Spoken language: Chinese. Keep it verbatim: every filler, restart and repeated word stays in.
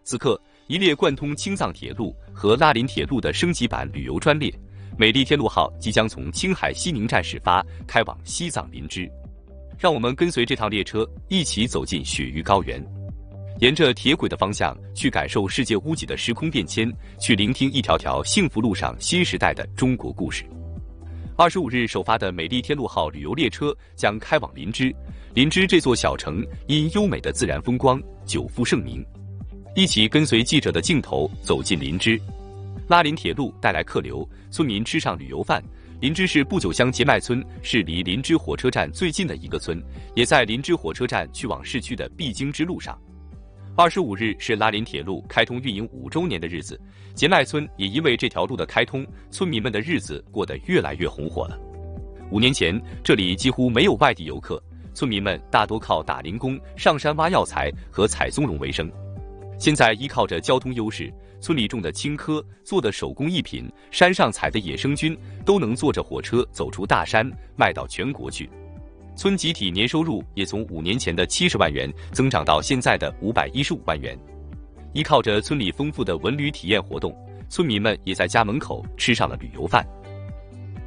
此刻，一列贯通青藏铁路和拉林铁路的升级版旅游专列“美丽天路号”即将从青海西宁站始发，开往西藏林芝。让我们跟随这趟列车，一起走进雪域高原，沿着铁轨的方向去感受世界屋脊的时空变迁，去聆听一条条幸福路上新时代的中国故事。二十五日首发的美丽天路号旅游列车将开往林芝，林芝这座小城因优美的自然风光久负盛名。一起跟随记者的镜头走进林芝，拉林铁路带来客流，村民吃上旅游饭。林芝市不久乡结麦村是离林芝火车站最近的一个村，也在林芝火车站去往市区的必经之路上。二十五日是拉林铁路开通运营五周年的日子，结麦村也因为这条路的开通，村民们的日子过得越来越红火了。五年前，这里几乎没有外地游客，村民们大多靠打零工、上山挖药材和采松茸为生。现在依靠着交通优势，村里种的青稞、做的手工艺品、山上采的野生菌，都能坐着火车走出大山，卖到全国去。村集体年收入也从五年前的七十万元增长到现在的五百一十五万元。依靠着村里丰富的文旅体验活动，村民们也在家门口吃上了旅游饭。